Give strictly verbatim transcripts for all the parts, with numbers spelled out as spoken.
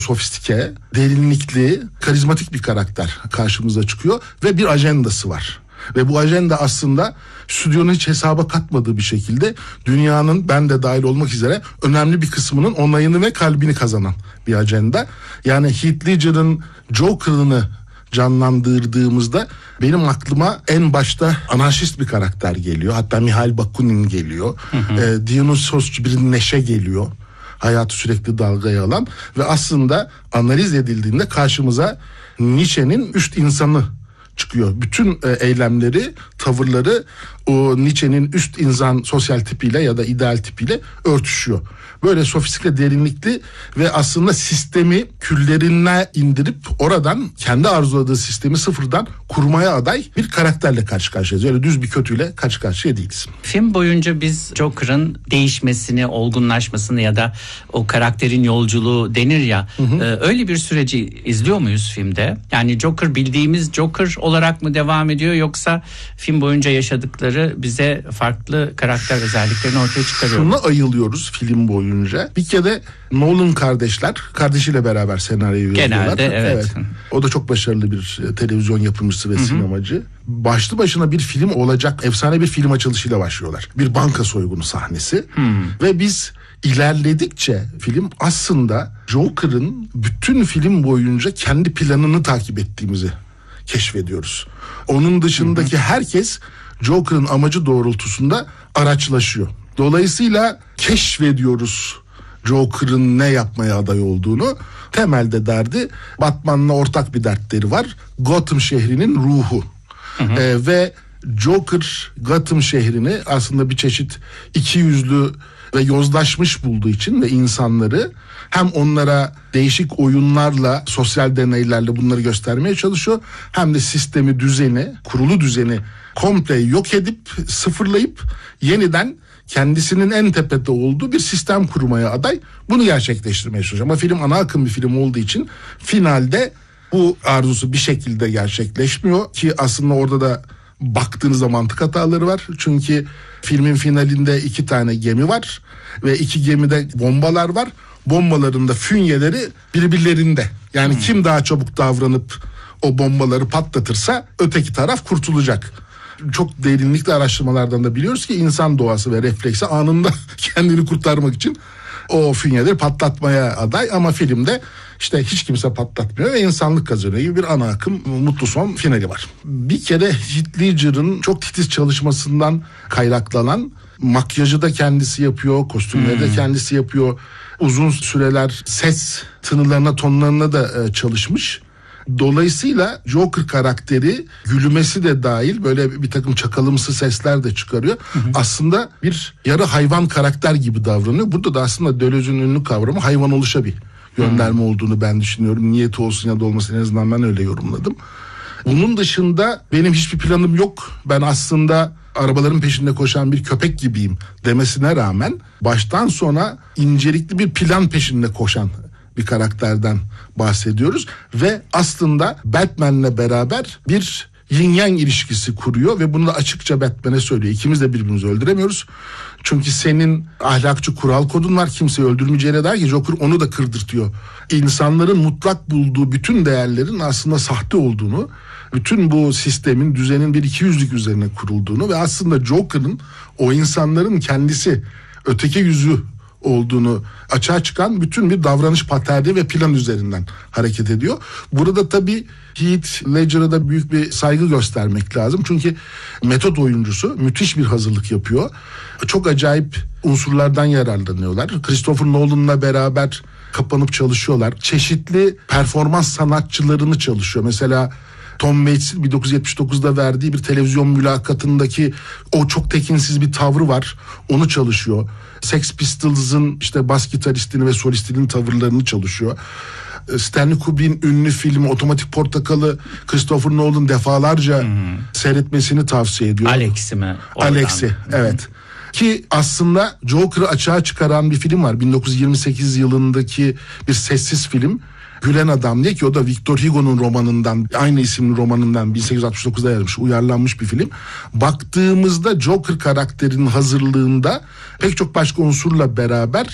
sofistike, derinlikli, karizmatik bir karakter karşımıza çıkıyor ve bir ajandası var. Ve bu ajanda aslında stüdyonun hiç hesaba katmadığı bir şekilde dünyanın, ben de dahil olmak üzere, önemli bir kısmının onayını ve kalbini kazanan bir ajanda. Yani Heath Ledger'ın Joker'ını canlandırdığımızda benim aklıma en başta anarşist bir karakter geliyor. Hatta Mihail Bakunin geliyor. Hı hı. E, Dionysosçu bir neşe geliyor. Hayatı sürekli dalgaya alan ve aslında analiz edildiğinde karşımıza Nietzsche'nin üst insanı çıkıyor. Bütün e, eylemleri, tavırları o Nietzsche'nin üst insan sosyal tipiyle ya da ideal tipiyle örtüşüyor. Böyle sofistike, derinlikli ve aslında sistemi küllerine indirip oradan kendi arzuladığı sistemi sıfırdan kurmaya aday bir karakterle karşı karşıyayız. Öyle düz bir kötüyle karşı karşıya değiliz. Film boyunca biz Joker'ın değişmesini, olgunlaşmasını ya da o karakterin yolculuğu denir ya, hı hı. E, öyle bir süreci izliyor muyuz filmde? Yani Joker bildiğimiz Joker olarak mı devam ediyor, yoksa film boyunca yaşadıkları bize farklı karakter özelliklerini ortaya çıkarıyor? Şuna ayılıyoruz film boyunca. Bir kere Nolan kardeşler kardeşiyle beraber senaryoyu yazıyorlar. Genelde evet. evet. O da çok başarılı bir televizyon yapımcısı ve Hı-hı. sinemacı. Başlı başına bir film olacak efsane bir film açılışıyla başlıyorlar. Bir banka soygunu sahnesi. Hı-hı. Ve biz ilerledikçe film aslında Joker'ın bütün film boyunca kendi planını takip ettiğimizi keşfediyoruz. Onun dışındaki Hı-hı. herkes Joker'ın amacı doğrultusunda araçlaşıyor. Dolayısıyla keşfediyoruz Joker'ın ne yapmaya aday olduğunu. Temelde derdi, Batman'la ortak bir dertleri var. Gotham şehrinin ruhu. Hı hı. Ee, ve Joker Gotham şehrini aslında bir çeşit ikiyüzlü ve yozlaşmış bulduğu için ve insanları hem onlara değişik oyunlarla, sosyal deneylerle bunları göstermeye çalışıyor. Hem de sistemi, düzeni, kurulu düzeni komple yok edip, sıfırlayıp yeniden kendisinin en tepede olduğu bir sistem kurmaya aday, bunu gerçekleştirmeye çalışıyor. Ama film ana akım bir film olduğu için finalde bu arzusu bir şekilde gerçekleşmiyor ki aslında orada da baktığınızda mantık hataları var. Çünkü filmin finalinde iki tane gemi var ve iki gemide bombalar var. Bombaların da fünyeleri birbirlerinde. Yani hmm. kim daha çabuk davranıp o bombaları patlatırsa öteki taraf kurtulacak. Çok derinlikli araştırmalardan da biliyoruz ki insan doğası ve refleksi anında kendini kurtarmak için o fünyeleri patlatmaya aday, ama filmde işte hiç kimse patlatmıyor ve insanlık kazanıyor gibi bir ana akım mutlu son finali var. Bir kere Heath Ledger'ın çok titiz çalışmasından kaynaklanan, makyajı da kendisi yapıyor, kostümleri hmm. de kendisi yapıyor. Uzun süreler ses tınılarına, tonlarına da çalışmış. Dolayısıyla Joker karakteri gülümesi de dahil böyle bir takım çakalımsı sesler de çıkarıyor. Hı hı. Aslında bir yarı hayvan karakter gibi davranıyor. Burada da aslında Deleuze'ün ünlü kavramı hayvan oluşa bir gönderme hı. olduğunu ben düşünüyorum. Niyeti olsun ya da olmasın, en azından ben öyle yorumladım. Bunun dışında benim hiçbir planım yok. Ben aslında arabaların peşinde koşan bir köpek gibiyim demesine rağmen baştan sona incelikli bir plan peşinde koşan bir karakterden bahsediyoruz ve aslında Batman'le beraber bir yin yang ilişkisi kuruyor ve bunu da açıkça Batman'e söylüyor. İkimiz de birbirimizi öldüremiyoruz. Çünkü senin ahlakçı kural kodun var, kimseyi öldürmeyeceğine dair ki Joker onu da kırdırtıyor. İnsanların mutlak bulduğu bütün değerlerin aslında sahte olduğunu, bütün bu sistemin, düzenin bir ikiyüzlük üzerine kurulduğunu ve aslında Joker'ın o insanların kendisi, öteki yüzü olduğunu açığa çıkan bütün bir davranış paterni ve plan üzerinden hareket ediyor. Burada tabii Heath Ledger'a da büyük bir saygı göstermek lazım. Çünkü metot oyuncusu, müthiş bir hazırlık yapıyor. Çok acayip unsurlardan yararlanıyorlar. Christopher Nolan'la beraber kapanıp çalışıyorlar. Çeşitli performans sanatçılarını çalışıyor. Mesela Tom Waits'in bin dokuz yüz yetmiş dokuzda verdiği bir televizyon mülakatındaki o çok tekinsiz bir tavrı var. Onu çalışıyor. Sex Pistols'ın işte bas gitaristini ve solistinin tavırlarını çalışıyor. Stanley Kubrick'in ünlü filmi Otomatik Portakal'ı Christopher Nolan defalarca hmm. seyretmesini tavsiye ediyor. Alex'i mi? Alex'i, hmm. evet. Ki aslında Joker'ı açığa çıkaran bir film var. bin dokuz yüz yirmi sekiz yılındaki bir sessiz film. Gülen Adam diye, ki o da Victor Hugo'nun romanından, aynı isimli romanından bin sekiz yüz altmış dokuzda yazmış, uyarlanmış bir film. Baktığımızda Joker karakterinin hazırlığında pek çok başka unsurla beraber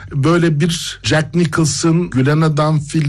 böyle bir Jack Nicholson, Gülen Adam film